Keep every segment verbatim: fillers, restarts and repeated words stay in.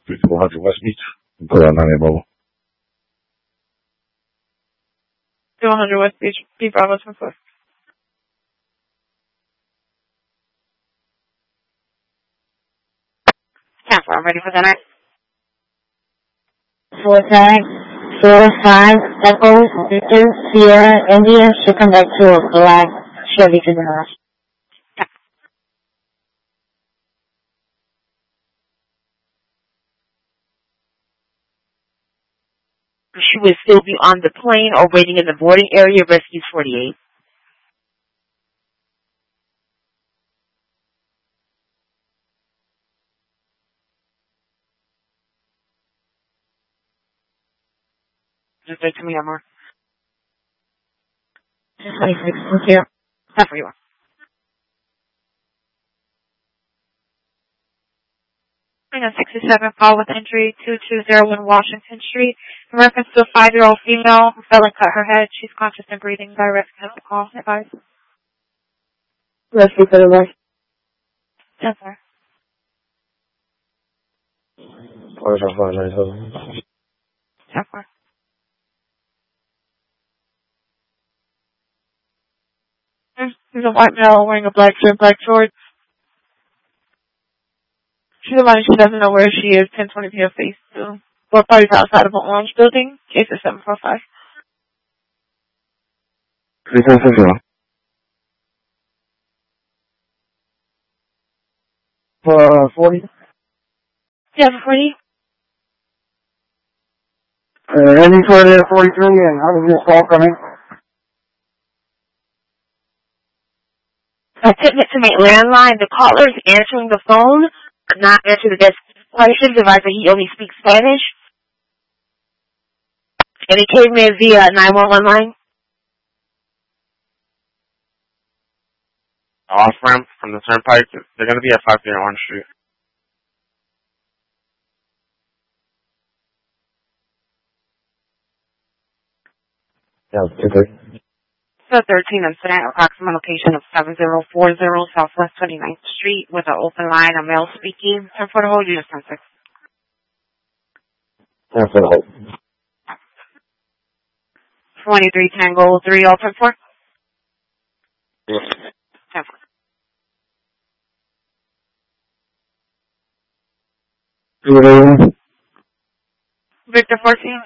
one hundred West Beach. Put on nine mobile. one hundred West Beach, B Bravo ten four. ten four, I'm ready for the night. four five, four five, Echo, Victor, Sierra, India, should come back to a black Chevy to the house. She would still be on the plane or waiting in the boarding area, Rescues forty-eight. Just wait to me, Amor. twenty-six, thank you. That's where you are. Hang on, sixty-seven, call with entry two two zero one Washington Street. In reference to a five-year-old female who fell and cut her head. She's conscious and breathing. Direct call. Advice. Rescue for the rest. Yes, sir. Yes, sir. There's, there's a white male wearing a black shirt, black shorts. She's reminding she doesn't know where she is. ten twenty p.m. face two. Both parties outside of an orange building. Case is seven four five. three ten six zero. For forty? Yeah, forty. Uh, any further at forty-three, and how does this call come in? I couldn't to my landline. The caller is answering the phone, but not answering the desk questions. Advised that he only speaks Spanish. And he came in via nine one one line. Off ramp from the turnpike. They're going to be at five three Orange Street. Yeah, okay. So thirteen and Senate, approximate location of seven zero four zero Southwest twenty-ninth Street with an open line, a male speaking. ten for the hold, unit ten six. ten for the hold. twenty-three Tango three, all ten four? Yes. ten four. Victor fourteen.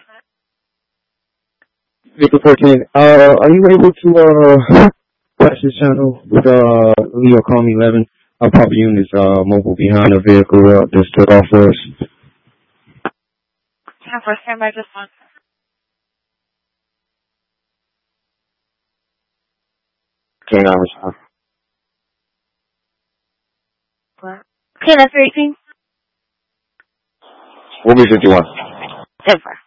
Victor fourteen, uh, are you able to, uh, patch this channel with, uh, Leo Calm eleven? Our proper units, uh, mobile behind the vehicle, uh, just took off for us. ten four, stand by just one. K nine respond. Okay, that's eighteen. We'll be fifty-one. ten four.